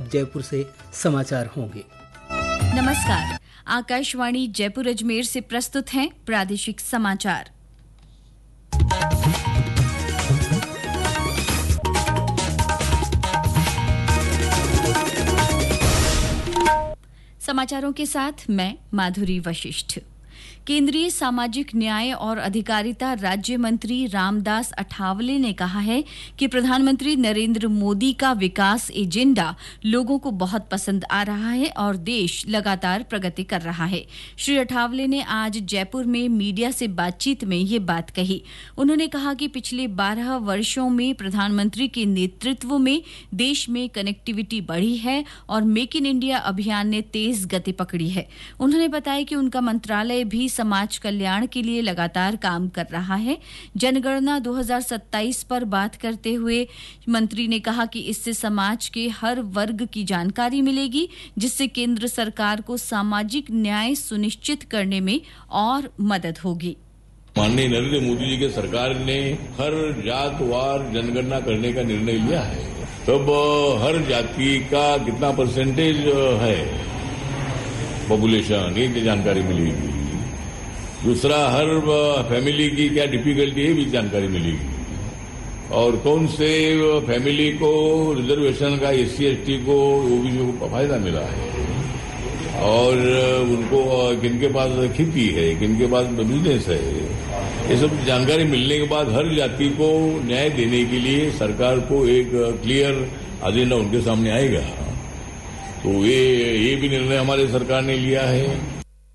जयपुर से समाचार होंगे। नमस्कार, आकाशवाणी जयपुर अजमेर से प्रस्तुत हैं प्रादेशिक समाचार। समाचारों के साथ मैं माधुरी वशिष्ठ। केंद्रीय सामाजिक न्याय और अधिकारिता राज्य मंत्री रामदास अठावले ने कहा है कि प्रधानमंत्री नरेंद्र मोदी का विकास एजेंडा लोगों को बहुत पसंद आ रहा है और देश लगातार प्रगति कर रहा है। श्री अठावले ने आज जयपुर में मीडिया से बातचीत में ये बात कही। उन्होंने कहा कि पिछले 12 वर्षों में प्रधानमंत्री के नेतृत्व में देश में कनेक्टिविटी बढ़ी है और मेक इन इंडिया अभियान ने तेज गति पकड़ी है। उन्होंने बताया कि उनका मंत्रालय भी समाज कल्याण के लिए लगातार काम कर रहा है। जनगणना 2027 पर बात करते हुए मंत्री ने कहा कि इससे समाज के हर वर्ग की जानकारी मिलेगी, जिससे केंद्र सरकार को सामाजिक न्याय सुनिश्चित करने में और मदद होगी। माननीय नरेंद्र मोदी जी की सरकार ने हर जातवार जनगणना करने का निर्णय लिया है। तब हर जाति का कितना परसेंटेज है पॉपुलेशन, ये जानकारी मिलेगी। दूसरा, हर फैमिली की क्या डिफिकल्टी है भी जानकारी मिलेगी, और कौन से फैमिली को रिजर्वेशन का SC ST को OBC को फायदा मिला है, और उनको किनके पास खेती है, किनके पास बिजनेस है। ये सब जानकारी मिलने के बाद हर जाति को न्याय देने के लिए सरकार को एक क्लियर एजेंडा उनके सामने आएगा। तो ये भी निर्णय हमारे सरकार ने लिया है।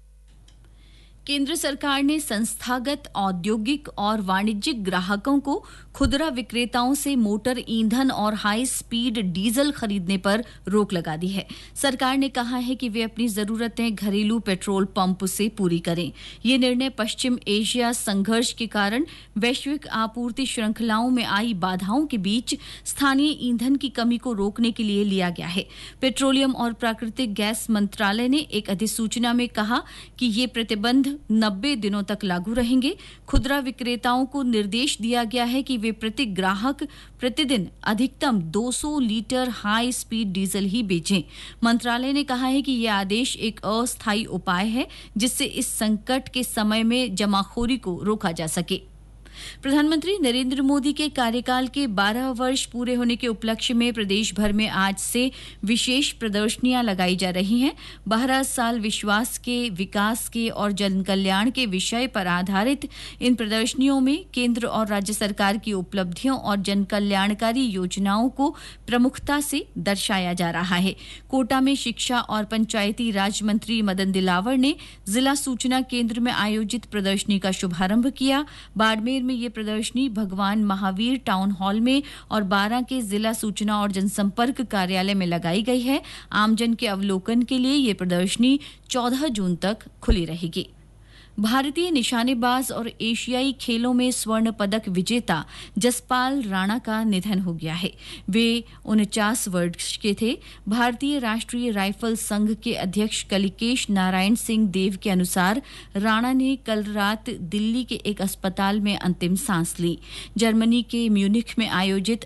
केंद्र सरकार ने संस्थागत औद्योगिक और वाणिज्यिक ग्राहकों को खुदरा विक्रेताओं से मोटर ईंधन और हाई स्पीड डीजल खरीदने पर रोक लगा दी है। सरकार ने कहा है कि वे अपनी जरूरतें घरेलू पेट्रोल पंप से पूरी करें। ये निर्णय पश्चिम एशिया संघर्ष के कारण वैश्विक आपूर्ति श्रृंखलाओं में आई बाधाओं के बीच स्थानीय ईंधन की कमी को रोकने के लिए लिया गया है। पेट्रोलियम और प्राकृतिक गैस मंत्रालय ने एक अधिसूचना में कहा कि ये प्रतिबंध 90 दिनों तक लागू रहेंगे। खुदरा विक्रेताओं को निर्देश दिया गया है कि वे प्रति ग्राहक प्रतिदिन अधिकतम 200 लीटर हाई स्पीड डीजल ही बेचें। मंत्रालय ने कहा है कि यह आदेश एक अस्थायी उपाय है, जिससे इस संकट के समय में जमाखोरी को रोका जा सके। प्रधानमंत्री नरेंद्र मोदी के कार्यकाल के 12 वर्ष पूरे होने के उपलक्ष्य में प्रदेश भर में आज से विशेष प्रदर्शनियां लगाई जा रही हैं। 12 साल विश्वास के, विकास के और जन कल्याण के विषय पर आधारित इन प्रदर्शनियों में केंद्र और राज्य सरकार की उपलब्धियों और जन कल्याणकारी योजनाओं को प्रमुखता से दर्शाया जा रहा है। कोटा में शिक्षा और पंचायती राज मंत्री मदन दिलावर ने जिला सूचना केंद्र में आयोजित प्रदर्शनी का शुभारंभ किया। बाड़मेर में ये प्रदर्शनी भगवान महावीर टाउन हॉल में और 12 के जिला सूचना और जनसंपर्क कार्यालय में लगाई गई है। आमजन के अवलोकन के लिए ये प्रदर्शनी 14 जून तक खुली रहेगी। भारतीय निशानेबाज और एशियाई खेलों में स्वर्ण पदक विजेता जसपाल राणा का निधन हो गया है। वे 49 वर्ष के थे। भारतीय राष्ट्रीय राइफल संघ के अध्यक्ष कलिकेश नारायण सिंह देव के अनुसार राणा ने कल रात दिल्ली के एक अस्पताल में अंतिम सांस ली। जर्मनी के म्यूनिख में आयोजित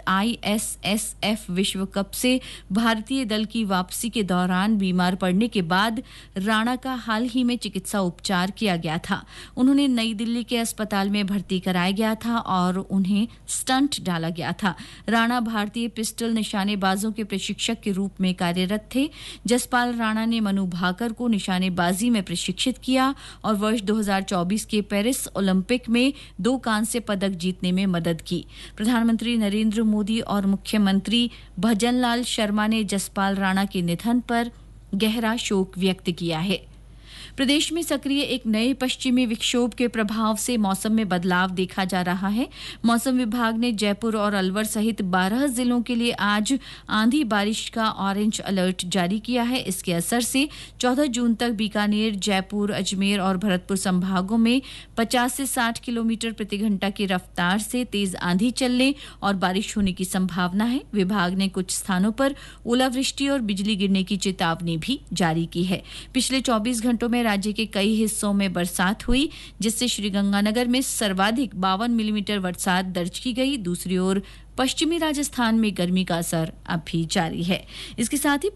ISSF विश्व कप से भारतीय दल की वापसी के दौरान बीमार पड़ने के बाद राणा का हाल ही में चिकित्सा उपचार किया गया था। उन्होंने नई दिल्ली के अस्पताल में भर्ती कराया गया था और उन्हें स्टंट डाला गया था। राणा भारतीय पिस्टल निशानेबाजों के प्रशिक्षक के रूप में कार्यरत थे। जसपाल राणा ने मनु भाकर को निशानेबाजी में प्रशिक्षित किया और वर्ष 2024 के पेरिस ओलंपिक में 2 कांस्य पदक जीतने में मदद की। प्रधानमंत्री नरेंद्र मोदी और मुख्यमंत्री भजनलाल शर्मा ने जसपाल राणा के निधन पर गहरा शोक व्यक्त किया है। प्रदेश में सक्रिय एक नए पश्चिमी विक्षोभ के प्रभाव से मौसम में बदलाव देखा जा रहा है। मौसम विभाग ने जयपुर और अलवर सहित 12 जिलों के लिए आज आंधी बारिश का ऑरेंज अलर्ट जारी किया है। इसके असर से 14 जून तक बीकानेर, जयपुर, अजमेर और भरतपुर संभागों में 50 से 60 किलोमीटर प्रति घंटा की रफ्तार से तेज आंधी चलने और बारिश होने की संभावना है। विभाग ने कुछ स्थानों पर ओलावृष्टि और बिजली गिरने की चेतावनी भी जारी की है। पिछले 24 घंटों में राज्य के कई हिस्सों में बरसात हुई, जिससे श्रीगंगानगर में सर्वाधिक 52 मिलीमीटर बरसात दर्ज की गई। दूसरी ओर पश्चिमी राजस्थान में गर्मी का असर अब भी जारी है। इसके साथ ही